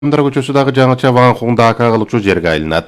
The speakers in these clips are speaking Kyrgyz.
Адамдар көчөсү жаңыча Ванхуңда кагылычу жерге айланат.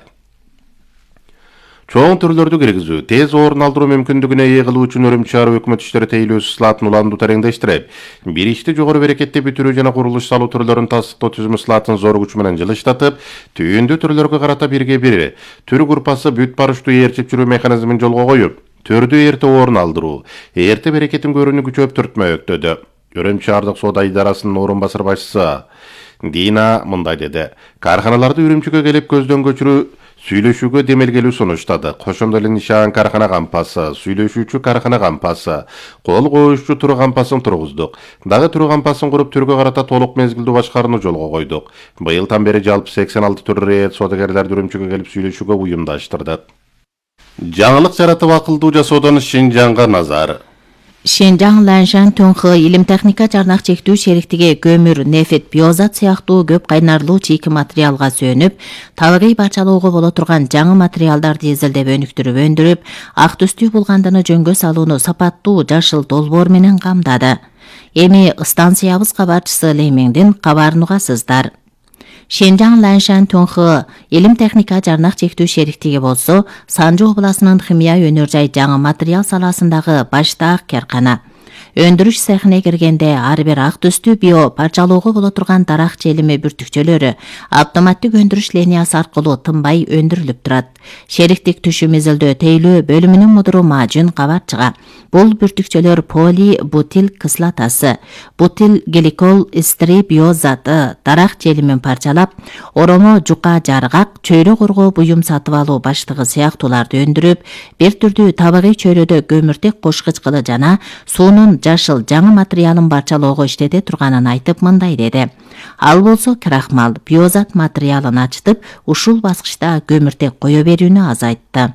Чоң түрлөрдү киргизүү, тез орун алдыруу мүмкүндүгүнө ээ кылуу үчүн Өрүм шаар өкмөт иштери тейлөөсү слатын уланду тереңдештирип, бир ишти жогору берекетти бүтүрүү жана курулуш салуу түрлөрүн тастыктоо түзүмү слатын зор күч менен жылыштатып, түйүндүү түрлөргө карата бирге бир түр группасы бүт барыштуу ээрчип жүрүү механизмин жолго коюп, төрдү эрте орун алдыруу, эрте берекеттин көрүүнү күчөптүртмө өктөдү. Өрүм шаардык соода идарасынын орун басар башчысы Дина мындай деди. Карханаларды Үрүмчүгө келип көздөн көчүрүү сүйлөшүүгө демелгелүү сунуштады. Кошондо эле нишан кархана кампасы, сүйлөшүүчү кархана кампасы, кол коюшчу туру кампасын тургуздук. Дагы туру кампасын куруп түргө карата толук мезгилдүү башкарууну жолго койдук. Быйылдан бери жалпы 86 түр рейд соодагерлерди Үрүмчүгө келип сүйлөшүүгө уюмдаштырдык. Жаңылык жаратып акылдуу жасоодон Шинжаңга назар. Шинжаң Ланшан Тунхы илим техника жарнак чектүү шериктиги көмүр, нефт, биозат сыяктуу көп кайнарлуу чийки материалга сөнүп, табигый барчалоого боло турган жаңы материалдарды изилдеп өнүктүрүп өндүрүп, ак түстүү булгандыны жөнгө салууну сапаттуу жашыл долбоор менен камдады. Эми станциябыз кабарчысы Леймеңдин кабарын угасыздар. Шинжаң Ланшан Тунхы илим техника жарнак чектүү шериктиги болсо, Санжы областынын химия өнөр жай жаңы материал саласындагы баштаак каркана. Өндүрүш цехине киргенде ар бир ак түстүү био парчалоого боло турган дарак желими бүртүкчөлөрү автоматтык өндүрүш линиясы аркылуу тынбай өндүрүлүп турат. Шериктик түшүм изилдөө тейлөө бөлүмүнүн мудуру Мажун кабарчыга. Бул бүртүкчөлөр поли бутил кислотасы, бутил гликол эстери биозаты дарак желимин парчалап, оромо жука жаргак, чөйрө коргоо буюм сатып алуу баштыгы сыяктууларды өндүрүп, бир түрдүү табигый чөйрөдө көмүртек кошкуч кылы жана суунун жашыл жаңы материалын барчалоого иштете турганын айтып мындай деди. Ал болсо крахмал, биозат материалын ачтып, ушул баскычта көмүртек кое берүүнү азайтты.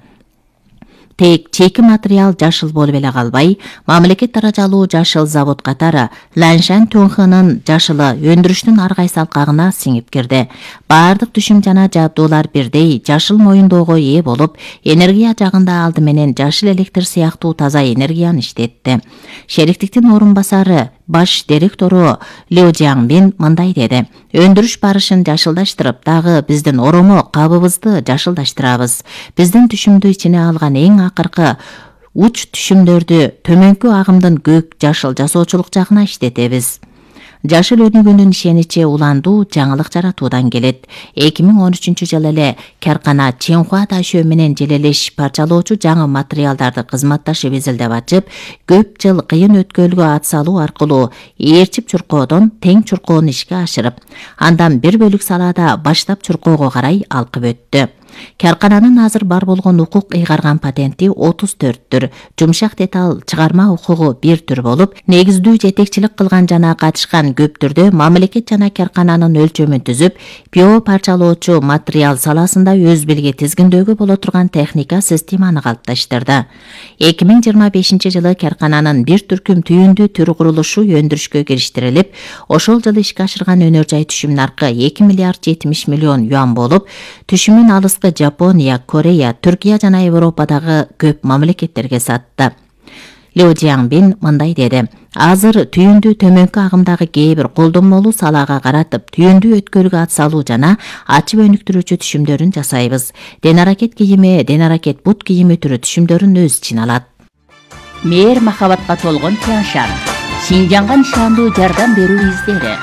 Тек чейки материал жашыл болуп эле калбай, мамлекет даражалуу жашыл завод катары Ланшан Тунхынын жашылы өндүрүштүн ар кайсы алкагына сиңип кирди. Баардык түшүм жана жабдуулар бирдей жашыл моюндоого ээ болуп, энергия жагында алды менен жашыл электр сыяктуу таза энергияны иштетти. Шериктиктин орун басары баш директору Лю Жиаңбин мындай деди. Өндүрүш барышын жашылдаштырып, дагы биздин оромо кабыбызды жашылдаштырабыз. Биздин түшүмдү ичине алган эң акыркы уч түшүмдөрдү төмөнкү агымдын көк жашыл жасоочулук жагына иштетебиз. Жашыл өнүгүүнүн ишеничи уландуу жаңылык жаратуудан келет. 2013-жылы эле каркана Ченхуа ташөө менен желелеш парчалоочу жаңы материалдарды кызматташып изилдеп ачып, көп жыл кыйын өткөлгө ат салуу аркылуу ээрчип чуркоодон тең чуркоону ишке ашырып, андан бир бөлүк салаада баштап чуркоого карай алкып өттү. Каркананын азыр бар болгон укук ыйгарган патенти 34 жумшак деталь чыгарма укугу 1 түр болуп, негиздүү жетекчилик кылган жана катышкан көп түрдө мамлекет жана каркананын өлчөмүн түзүп, био парчалоочу материал саласында өз белге тизгиндөөгө боло турган техника системаны калыпташтырды. 2025-жылы каркананын бир түркүм түйүндүү түр курулушу өндүрүшкө кириштирилип, ошол жылы ишке ашырган өнөр жай түшүм наркы 2 миллиард 70 миллион юан болуп, түшүмүн алыскы Жапония, Корея, Түркия жана Европадагы көп мамлекеттерге сатты. Лю Жиаңбин мындай деди. Азыр түйүндүү төмөнкү агымдагы кээ бир колдонмолуу салаага каратып, түйүндүү өткөлгө ат салуу жана ачып өнүктүрүүчү түшүмдөрүн жасайбыз. Денаракет кийими, денаракет бут кийими түрү түшүмдөрүн өз ичине алат. Мээр махабатка толгон Тяншан. Шинжаңга нишандуу жардам берүү издери.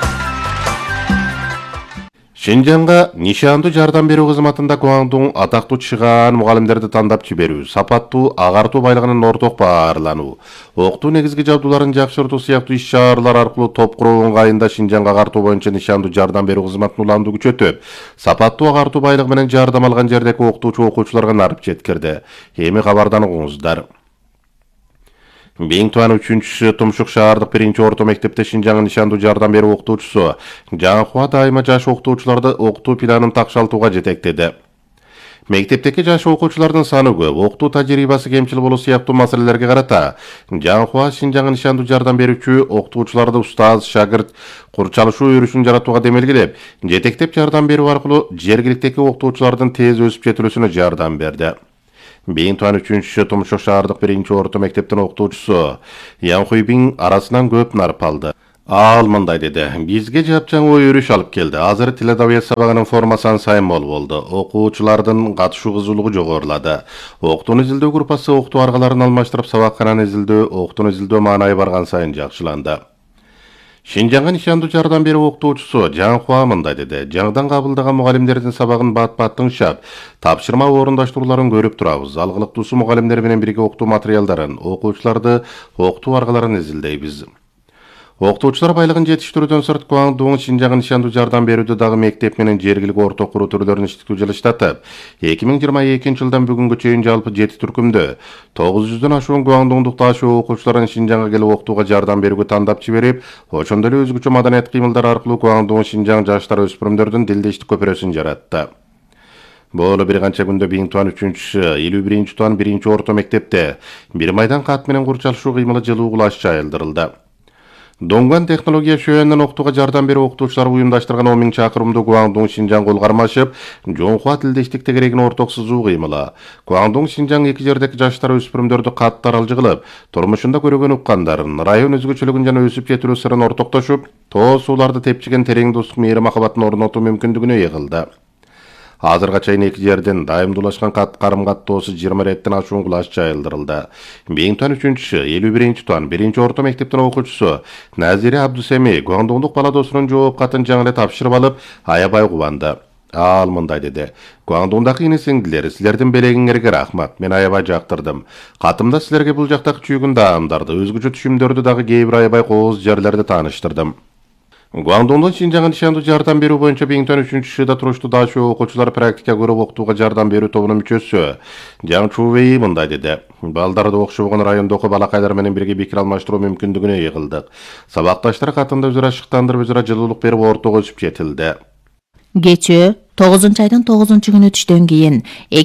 Шинжаңга нишандуу жардам берүү кызматында Гуаңдун атактуу чыгаан мугалимдерди тандап жиберүү, сапаттуу агартуу байлыгынын орток баарлануу, окутуу негизги жабдууларын жакшыртуу сыяктуу иш-чаралар аркылуу топ куруу ыңгайында Шинжаңга агартуу боюнча нишандуу жардам берүү кызматын уланду күчөтүп, сапаттуу агартуу байлыгы менен жардам алган жердеги окутуучу-окуучуларга нарып жеткирди. Эми кабардан угуңуздар. Бең туан 3-чү Тумшук шаардык 1-чи орто мектепте Шинжаңга нишандуу жардам берүү окутуучусу Жаңхуа дайыма жаш окутуучуларды окутуу планын такшалтууга жетектеди. Мектептеги жаш окуучулардын саны көп, окутуу тажрыйбасы кемчил болуу сыяктуу маселелерге карата Жаңхуа Шинжаңга нишандуу жардам берүүчү окутуучуларды устаз, шагырт курчалышуу өрүшүн жаратууга демелгилеп, жетектеп жардам берүү аркылуу жергиликтеги окутуучулардын тез өсүп жетилүүсүнө жардам берди. Бейин туан 3-чү Тумшук шаардык 1-чи орто мектептин окутуучусу Ян Хуйбин арасынан көп нарып алды. Ал мындай деди. Бизге жапчаң ой өрүш алып келди. Азыр тил адабият сабагынын формасан сайын болду. Окуучулардын катышуу кызуулугу жогорулады. Октууну изилдөө группасы октуу аргаларын алмаштырып, сабаккананы изилдөө, октууну изилдөө маанайы барган сайын жакшыланды. Шинжаңга нишандуу жардам берүү октуучусу Жан Хуа мындай деди. Жаңыдан кабылдаган мугалимдердин сабагын бат-бат тыңшап, тапшырма орундаштырууларын көрүп турабыз. Алгылыктуусу мугалимдер менен бирге октуу материалдарын, окуучуларды октуу аргаларын изилдейбиз. Окутуучулар байлыгын жетиштирүүдөн сырт Гуандун Шинжаңга нишандуу жардам берүүдө дагы мектеп менен жергилик орто куруу түрлөрүн иштетүү жылыштатып, 2022 жылдан бүгүнгө чейин жалпы 7 түркүмдө 900дөн ашуун Гуандундук ташуу окуучуларын Шинжаңга келип окутууга жардам берүүгө тандап жиберип, ошондой эле өзгөчө маданият кыймылдар аркылуу Гуандун Шинжаң жаштар өспүрүмдөрдүн дилдештик көпүрөсүн жаратты. Бул бир канча күндө 1051 туан 1 орто мектепте бир майдан кат менен курчалышуу кыймылы жылуу кулаш жайылдырылды. Донган технология шөөнүнөн окутууга жардам берүү окутуучулар уюмдаштырган 10 000 чакырымдуу Гуандун Шинжаң кол кармашып, Жонхуа тилдештикте керегин орток сызуу кыймылы. Гуандун Шинжаң эки жердеки жаштар өспүрүмдөрдү кат таралжы кылып, турмушунда көрөгөн уккандарын, район өзгөчөлүгүн жана өсүп жетилүү сырын ортоктошуп, тоо сууларды тепчиген терең достук мээри махабатын орнотуу мүмкүндүгүнө ээ кылды. Азырга чейин эки жерден дайымдуулашкан карым-каттоосу 20 реттен ашуун кулаш жайылдырылды. 1053 туан 1 орто мектептин окуучусу Назире Абдусеми Гуандундук бала досунун жооп катын жаңы эле тапшырып алып, аябай кубанды. Ал мындай деди. Гуандундагы ини сиңдилер, силердин белегиңерге рахмат. Мен аябай жактырдым. Катымда силерге бул жактагы чүйгүн даамдарды, өзгөчө түшүмдөрдү дагы кээ бир аябай кооз жерлерди тааныштырдым. Гуандундун Шинжаңга нишандуу жардам берүү боюнча 2013-жылда туруштуу дашуу окуучулар практика көрүп окутууга жардам берүү тобунун мүчөсү Жан Чувей мындай деди. Балдарды окшобогон райондогу балакайлар менен бирге пикир алмаштыруу мүмкүндүгүнө ээ кылдык. Сабакташтар катында өзара шыктандырып, өзара жылуулук берип ортого өсүп жетилди. Кечээ 9-айдын 9-күнү түштөн кийин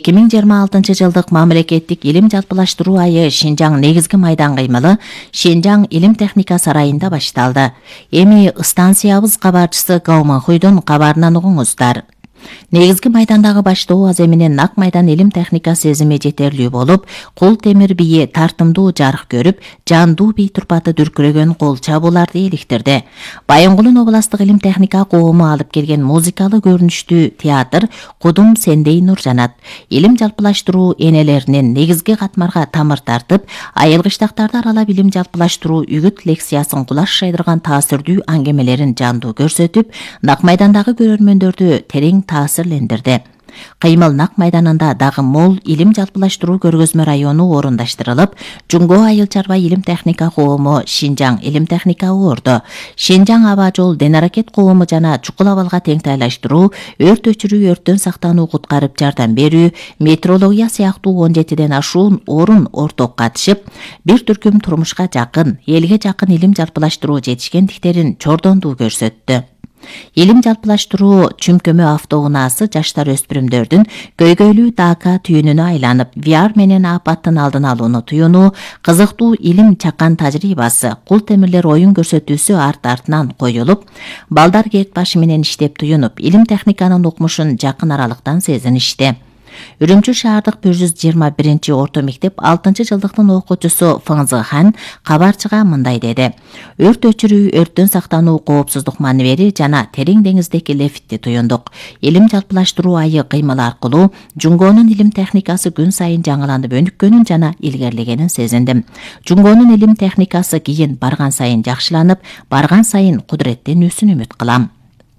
2026 жылдык мамлекеттик илим жалпылаштыруу айы Шинжаң негизги майдан кыймылы Шинжаң илим техника сарайында башталды. Эми станциябыз кабарчысы Гаумахуйдун кабарынан угуңуздар. Негизги майдандагы баштоо аз эминен нак майдан илим техника сезими жетерлүү болуп, кул темир бийи тартымдуу жарык көрүп, жандуу бий турпаты дүркүрөгөн кол чабууларды эликтирди. Байынгулун областык илим техника коому алып келген музыкалык көрүнүштүү театр Кудум Сендей Нуржанат илим жалпылаштыруу энелеринин негизги катмарга тамыр тартып, айылгычтактарды аралап илим жалпылаштыруу үгүт лекциясын кулаш шайдырган таасирдүү аңгемелерин жандуу көрсөтүп, нак майдандагы көрөрмөндөрдү терең таасирлендирди. Кыймыл нак майданында дагы мол илим жалпылаштыруу көргөзмө району орундаштырылып, Жунго айыл чарба илим техника коому Шинжаң илим техника орду, Шинжаң аба жол ден аракет коому жана чукул абалга теңтайлаштыруу, өрт өчүрүү, өрттөн сактануу, куткарып жардам берүү, метрология сыяктуу 17ден ашуун орун орток катышып, бир түркүм турмушка жакын, элге жакын илим жалпылаштыруу жетишкендиктерин чордондуу көрсөттү. Илим жалпылаштыруу чүмкөмө автоунаасы жаштар өспүрүмдөрдүн көйгөйлүү дака түйүнүнө айланып, VR менен апаттын алдын алууну туюнуу, кызыктуу илим чакан тажрыйбасы, кул темирлер оюн көрсөтүүсү арт-артынан коюлуп, балдар керт башы менен иштеп туюнуп, илим техниканын укмушун жакын аралыктан сезиништи. Үрүмчү шаардык 121 орто мектеп 6 жылдыктын окуучусу Фыңзы Хан кабарчыга мындай деди. Өрт өчүрүү, өрттөн сактануу, коопсуздук маневери жана терең деңиздеги лефтти туюндук. Илим жалпылаштыруу айы кыймыл аркылуу Жунгонун илим техникасы күн сайын жаңыланып өнүккөнүн жана илгерлегенин сезиндим. Жунгонун илим техникасы кийин барган сайын жакшыланып, барган сайын кудуреттенүүсүн үмүт кылам.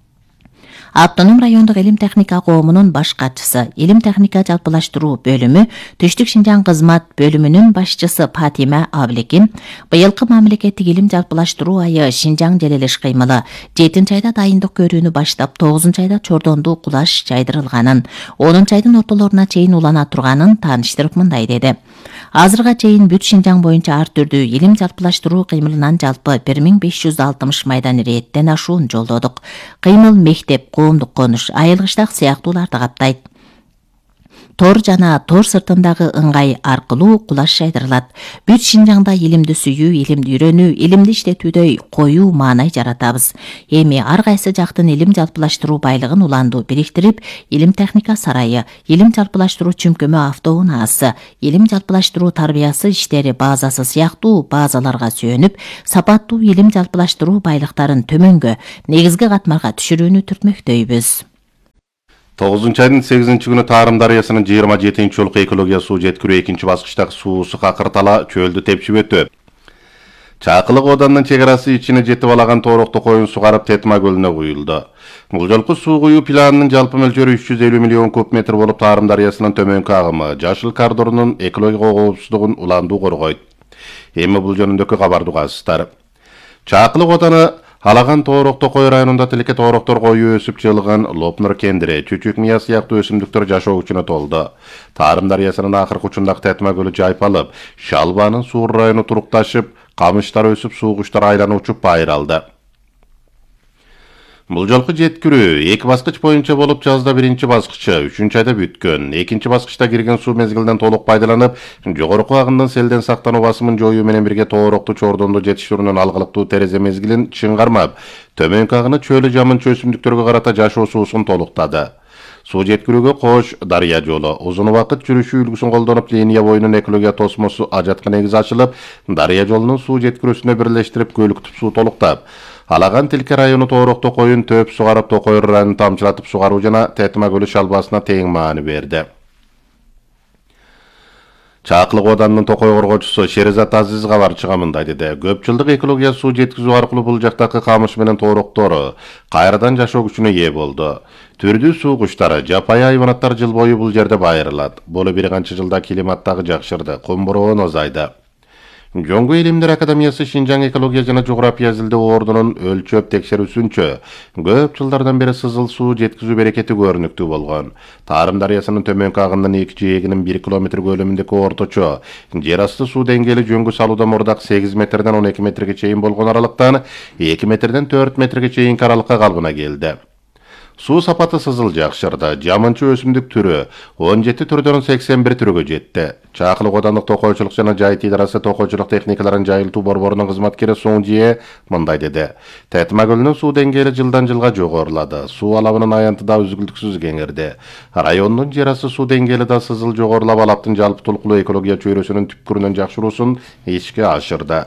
Автоном райондук илим техника коомунун баш катчысы, илим техника жалпылаштыруу бөлүмү, Түштүк Шинжаң кызмат бөлүмүнүн башчысы Фатима Абликим, быйылкы мамлекеттик илим жалпылаштыруу айы Шинжаң желелеш кыймылы 7-айда дайындык көрүүнү баштап, 9-айда чордондуу кулаш жайдырылганын, 10-айдын ортолоруна чейин улана турганын тааныштырып мындай деди. Азырга чейин бүт Шинжаң боюнча ар түрдүү илим жалпылаштыруу кыймылынан жалпы 1560 майдан ирээттен ашуун жолдодук. Кыймыл мектеп, коомдук конуш, айылгычтак сыяктууларды каптайт. тор жана тор сыртындагы ыңгай аркылуу кулаш жайдырылат. Бүт Шинжаңда илимди сүйүү, илимди үйрөнүү, илимди иштетүүдөй коюу маанай жаратабыз. Эми ар кайсы жактын илим жалпылаштыруу байлыгын уланду бириктирип, илим техника сарайы, илим жалпылаштыруу чүмкөмө автоунаасы, илим жалпылаштыруу тарбиясы иштери базасы сыяктуу базаларга сүйөнүп, сапаттуу илим жалпылаштыруу байлыктарын төмөнгө, негизги катмарга түшүрүүнү түртмөктөйбүз. 9-айдын 8-чи күнү Тарым дарыясынын 27-чи жолку экология суу жеткирүү экинчи баскычтагы суусу какыртала чөлдү тепшип өтөт. Чакылык оданынын чек арасы ичине жетип алаган тоорокто коюн сугарып Тетма көлүнө куюлду. Бул жолку суу куюу планынын жалпы мөлчөрү 350 миллион куб метр болуп, Тарым дарыясынын төмөнкү агымы Жашыл коридорунун экология коопсуздугун уландуу коргойт. Эми бул жөнүндөгү кабарды угасыздар. Чакылык оданы Алаган тоорокто кой районунда тилеке тоороктор кою өсүп жылган Лопнур кендири, чүчүк мия сыяктуу өсүмдүктөр жашоо күчүнө толду. Тарым дарыясынын акыркы учундагы Тетма көлү жайпалып, Шалбанын суур району турукташып, камыштар өсүп, суу куштар айланып учуп байыралды. Бул жолку жеткирүү 2 баскыч боюнча болуп, жазда 1-чи баскычы 3-чү айда бүткөн. 2-чи баскычта кирген суу мезгилден толук пайдаланып, жогорку агымдан селден сактануу басымын жоюу менен бирге тоорокту чордонду жетишүүнүн алгылыктуу терезе мезгилин чың кармап, төмөнкү агыны чөлү жамынчы өсүмдүктөргө карата жашоо суусун толуктады. Суу жеткирүүгө Кош дарыя жолу узун убакыт жүрүшүү үлгүсүн колдонуп, линия боюнун экология тосмосу ажаткы негиз ачылып, дарыя жолунун суу жеткирүүсүнө бирлештирип, көлүктүп суу толуктап, Алаган Тилке району тоорокто коюн төп сугарып, Токойр районун тамчылатып сугаруу жана Тетма көлү шалбасына тең маани берди. Чакылык оданынын Токой коргоочусу Шеризат Азиз кабар чыга мындай деди. Көп жылдык экология суу жеткизүү аркылуу бул жактагы камыш менен тоороктору кайрадан жашоо күчүнө ээ болду. Түрдүү суу куштары, жапайы хайванаттар жыл бою бул жерде байырылат. Болу бир канча жылда климаттагы жакшырды, кум боровон азайды. Жоңгу Илимдер Академиясы Шинжаң экология жана жография изилдөө ордунун өлчөп текшерүүсүнчө көп жылдардан бери сызыл суу жеткизүү берекети көрүнүктүү болгон. Тарым дарыясынын төмөнкү агымынын 2 жээгинин 1 километр көлөмүндөгү орточо жер асты суу деңгээли жөңгү салууда мурдак 8 метрден 12 метрге чейин болгон аралыктан 2 метрден 4 метрге чейинки аралыкка калыбына келди. Суу сапаты сызыл жакшырды. Жамынчы өсүмдүк түрү 17 түрдөн 81 түргө жетти. Чакылык одандык токойчулук жана жайыт идарасы токойчулук техникаларын жайылтуу борборунун кызматкери Соң Жие мындай деди. Тетма көлүнүн суу деңгээли жылдан жылга жогорулады. Суу алабынын аянты да үзгүлтүксүз кеңирди. Райондун жер асты суу деңгээли да сызыл жогорулап, алаптын жалпы толкулуу экология чөйрөсүнүн түпкүрүнөн жакшыруусун ишке ашырды.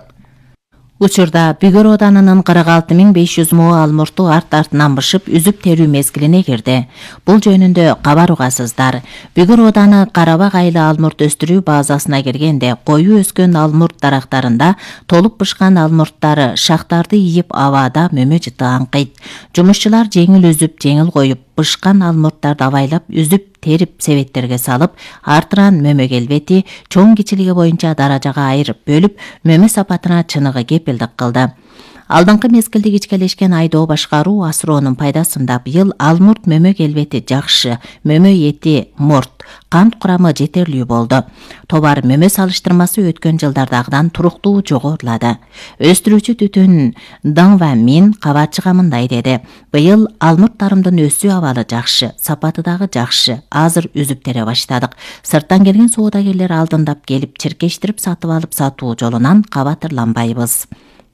Учурда Бүгөр оданынын 46.500 moo алмурту арт-артынан бышып, үзүп терүү мезгилине кирди. Бул жөнүндө кабар угасыздар. Бүгөр оданы Карабак айыл алмурт өстүрүү базасына киргенде, кою өскөн алмурт дарактарында толуп бышкан алмурттары шактарды ийип абада мөмө жыты аңкыйт. Жумушчулар жеңил үзүп, жеңил коюп, бышкан алмурттарды абайлап, үзүп терип себеттерге салып, артынан мөмө келбети чоң кичилиги боюнча даражага айырып бөлүп, мөмө сапатына чыныгы кепилдик кылды. Алдыңкы мезгилде кичкелешкен айдоо башкаруу асыроонун пайдасында быйыл алмурт мөмө келбети жакшы, мөмө эти морт, кант курамы жетерлүү болду. Товар мөмө салыштырмасы өткөн жылдардагыдан туруктуу жогорулады. Өстүрүүчү түтүн Даңва Мин кабарчыга мындай деди. Быйыл алмурттарымдын өсүү абалы жакшы, сапаты дагы жакшы. Азыр үзүп тере баштадык. Сырттан келген соодагерлер алдындап келип, чиркештирип сатып алып сатуу жолунан кабатырланбайбыз.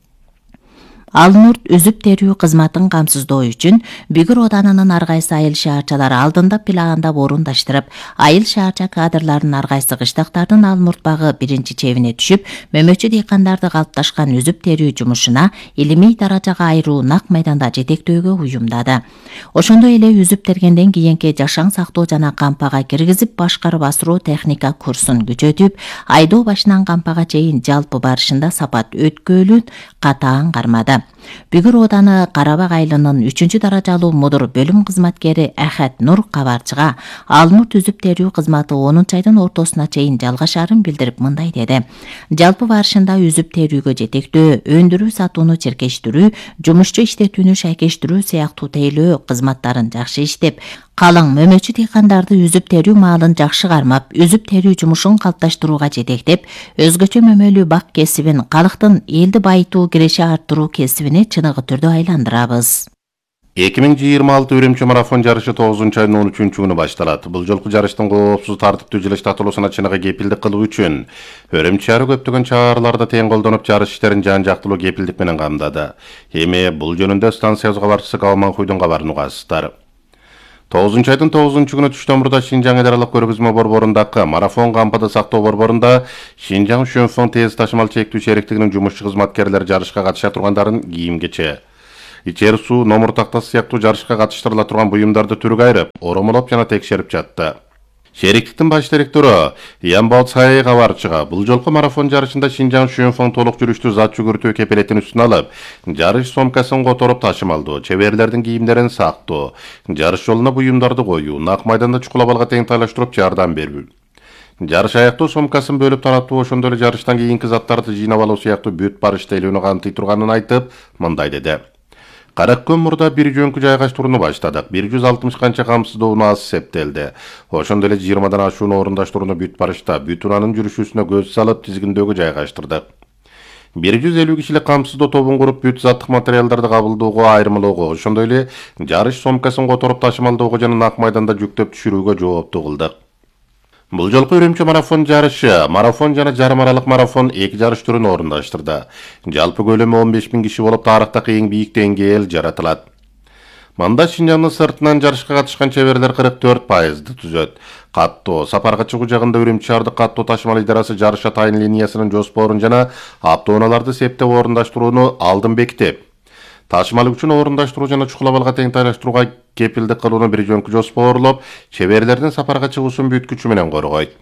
Алмурт үзүп терүү кызматын камсыздоо үчүн Бүгөр оданынын ар кайсы айыл шаарчалары алдындап пилагандап орундаштырып, айыл шаарча кадрларынын ар кайсы кыштактардын алмурт багы биринчи чебине түшүп, мөмөчү дыйкандарды калыпташкан үзүп терүү жумушуна илимий даражага айыруу нак майданда жетектөөгө уюмдады. Ошондой эле үзүп тергенден кийинки жашаң сактоо жана кампага киргизип башкарып асыруу техника курсун күчөтүп, айдоо башынан кампага чейин жалпы барышында сапат өткөөлүн катаан кармады. Бүгөр оданы Карабак айылынын 3-чү даражалуу мудур бөлүм кызматкери Ахат Нур кабарчыга алмурт үзүп терүү кызматы 10 айдын ортосуна чейин жалгашарын билдирип мындай деди. Жалпы барышында үзүп терүүгө жетектөө, өндүрүү сатууну чиркештирүү, жумушчу иштетүүнү шайкештирүү сыяктуу тейлөө кызматтарын жакшы иштеп, калың мөмөчү дыйкандарды үзүп терүү маалын жакшы кармап, үзүп терүү жумушун калыпташтырууга жетектеп, өзгөчө мөмөлүү бак кесибин, калктын элди байытуу, киреше арттыруу кесибине чыныгы түрдө айландырабыз. 2026 Ürümçi Marafon жарышы 9 айдын 13 күнү башталат. Бул жолку жарыштын коопсуз тартиптүү жылыш татылуусуна чыныгы кепилдик кылуу үчүн Өрөмчү шаары көптөгөн чараларда тең колдонуп жарыш иштерин жан-жактылуу кепилдик менен камдады. Эми бул жөнүндө станция кабарчысы Калманкуйдун кабарын угасыздар. 9 айдын 9 күнү түштөн мурда Шинжаң эл аралык көргөзмө борборундагы марафон кампады сактоо борборунда Шинжаң Шөнфоң тез ташымал чектүү шериктигинин жумушчу кызматкерлери жарышка катыша тургандарын кийим-кече, ичер суу, номур тактасы сыяктуу жарышка катыштырыла турган буюмдарды түргө айырып, оромолоп жана текшерип жатты. Шериктиктин баш директору Ямбаут Сай кабарчыга бул жолку марафон жарышында Шинжаң Шөнфоң толук жүрүштүү зат жүгүртүү кепилетин үстүнө алып, жарыш сомкасын которуп ташымалдуу, чеберлердин кийимдерин сактоо, жарыш жолуна буюмдарды коюу, нак майданда чукулабалга тең тайлаштырып жардам берүү. Жарыш аяктоо сомкасын бөлүп таратуу, ошондой эле жарыштан кийинки заттарды жыйнап алуу сыяктуу бүт бар иштелүүнү камтый турганын айтып, мындай деди. 40 күн мурда бир жөнкү жайгаштырууну баштадык. 160 канча камсыздоону аз септелди. Ошондой эле 20дан ашууну орундаштырууну бүт барышта бүт унаанын жүрүшүүсүнө көз салып тизгиндөөгө жайгаштырдык. 150 кишилик камсыздоо тобун куруп бүт заттык материалдарды кабылдоого, айырмалоого, ошондой эле жарыш сомкасын которуп ташымалдоого жана нак майданда жүктөп түшүрүүгө жооптуу кылдык. Бул жолку Үрөмчү марафон жарышы, марафон жана жарым аралык марафон 2 жарыш түрүн орундаштырды. Жалпы көлөмү 15.000 киши болуп, тарыхтагы эң бийик деңгээл жаратылат. Мында Шинжаңдын сыртынан жарышка катышкан чеберлер 44%ды түзөт. Каттоо, сапарга чыгуу жагында Үрөмчү шаардык каттоо ташымал идарасы жарыш атайын линиясынын жоспорун жана автоунааларды септеп орундаштырууну алдын бекитип, ташымал үчүн орундаштыруу жана чукулабалга тең тайлаштырууга кепилдик кылууну бир жөнкү жоспорлоп, чеберлердин сапарга чыгуусун бүт күчү менен коргойт.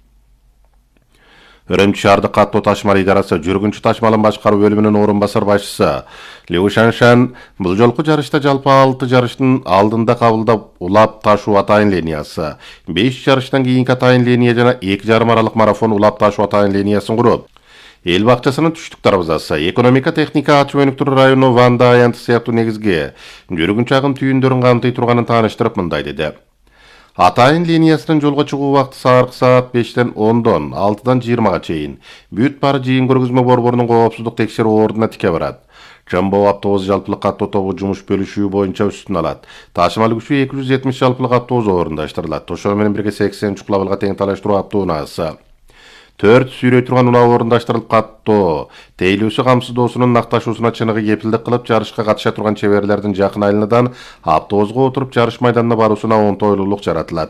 Өрөмчү шаардык каттоо ташымал идарасы жүргүнчү ташмалын башкаруу бөлүмүнүн орун басар башчысы Лю Шаншан бул жолку жарышта жалпы 6 жарыштын алдында кабылдап улап ташуу атайын линиясы, 5 жарыштан кийинки атайын линия жана 2 жарым аралык марафон улап ташуу атайын линиясын куруп, эл бакчасынын түштүк дарбазасы, экономика техника ачуу өнүктүрүү району Ванда аянты сыяктуу негизги жүргүнчү агым түйүндөрүн камтый турганын тааныштырып мындай деди. Атайын линиясынын жолго чыгуу убакыты саат 5-тен 10-дон 6-дан 20-га чейин. Бүт бары жыйын көргөзмө борборунун коопсуздук текшерүү ордуна тике барат. Жамбоо автобус жалпылык каттоо тобу жумуш бөлүшүү боюнча үстүн алат. Ташымал күчү 270 жалпылык автобус орундаштырылат. Ошол менен бирге 80 чукулабалга тең талаштыруу автоунаасы. 4 сүйрөй турган унаа орундаштырылып каттоо, тейлүүсү камсыздоосунун накташуусуна чыныгы кепилдик кылып, жарышка катыша турган чеберлердин жакын айылынан автобусга отуруп жарыш майданына баруусуна оңтойлуулук жаратылат.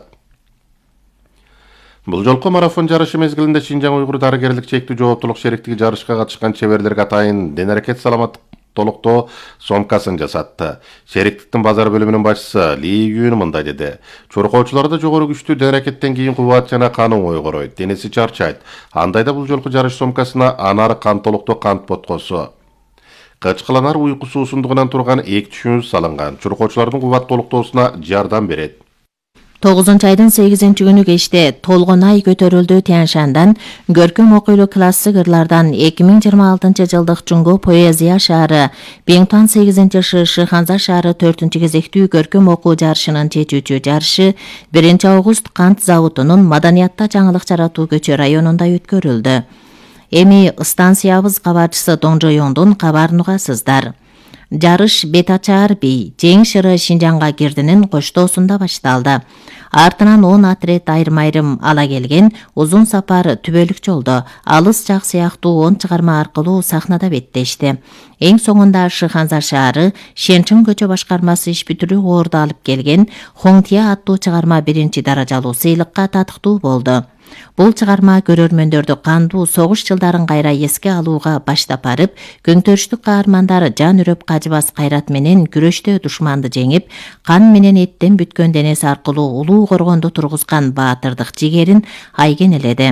Бул жолку марафон жарышы мезгилинде Шинжаң уйгур дарыгерлик чектүү жооптулук шериктиги жарышка катышкан чеберлерге атайын ден аракет саламаттык толуктоо сомкасын жасатты. Шериктиктин базар бөлүмүнүн башчысы Ли Юн мындай деди. Чуркоочуларда жогору күчтүү ден аракеттен кийин кубат жана канын ойгоройт, денеси чарчайт. Андайда бул жолку жарыш сомкасына анар кант толуктоо кант боткосу, кычкыланар уйку суусундугунан турган 2 түшүнүз салынган. Чуркоочулардын кубат толуктоосуна жардам берет. 9 айдын 8 күнү кечте толгон ай көтөрүлдү. Тяншандан көркөм окуйлуу классик ырлардан 2026 жылдык Чуңго поэзия шаары, Беңтуан 8 Шыханза шаары 4 кезектүү көркөм окуу жарышынын чечүүчү жарышы 1 август кант заводунун маданиятта жаңылык жаратуу көчө районунда өткөрүлдү. Эми станциябыз кабарчысы Доңжоёңдун кабарын угасыздар. Жарыш Бетачар бей Жең шыры Шинжаңга кирдинин коштоосунда башталды. Артынан 10 отряд айрым-айрым ала келген узун сапар түбөлүк жолдо алыс жак сыяктуу 10 чыгарма аркылуу сахнада беттешти. Эң соңунда Шыханза шаары Шенчиң көчө башкармасы иш бүтүрүү орду алып келген Хоңтия аттуу чыгарма 1 даражалуу сыйлыкка татыктуу болду. Бул чыгарма көрөрмөндөрдү кандуу согуш жылдарын кайра эске алууга баштап барып, көңтөрүштүк каармандар жан үрөп кажыбас кайрат менен күрөштө душманды жеңип, кан менен эттен бүткөн денеси аркылуу улуу коргондо тургузган баатырдык жигерин айген эледи.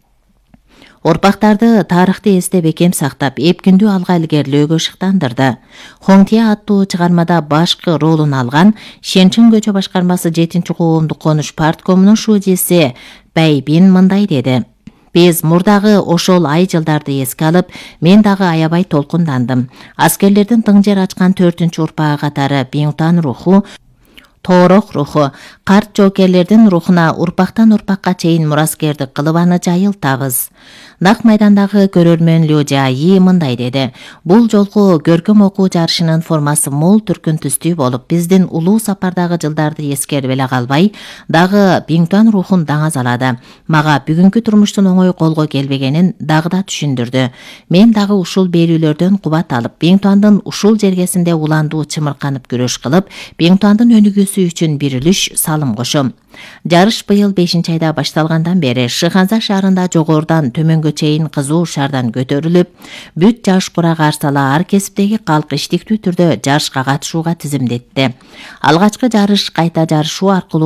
Орпактарды тарыхты эсте бекем сактап, эпкиндүү алга илгерилөөгө шыктандырды. Хоңтия аттуу чыгармада башкы ролун алган Шенчиң көчө башкармасы 7 коомдук конуш парткомунун шуудеси Байбин мындай деди. Биз мурдагы ошол ай жылдарды эске алып, мен дагы аябай толкундандым. Аскерлердин тың жер ачкан 4 урпагы катары Беңтуан руху, Тоорох руху, карт жоокерлердин рухуна урпактан урпакка чейин мураскердик кылып аны жайылтабыз. Нак майдандагы көрөрмөн Лю Жаи мындай деди. Бул жолку көркөм окуу жарышынын формасы мол түркүн түстүү болуп, биздин улуу сапардагы жылдарды эскерип эле калбай, дагы Биңтуан рухун даңа салады. Мага бүгүнкү турмуштун оңой колго келбегенин дагы да түшүндүрдү. Мен дагы ушул берүүлөрдөн кубат алып, Биңтуандын ушул жергесинде уландуу чымырканып күрөш кылып, Биңтуандын өнүгүүсү үчүн бир үлүш салым кошом. Жарыш быйыл 5-айда башталгандан бери Шыханза шаарында жогорудан төмөнгө чейин кызуу шаардан көтөрүлүп, бүт жаш кура карсала ар кесиптеги калк иштиктүү түрдө жарышка катышууга тизимдетти. Алгачкы жарыш кайта жарышуу аркылуу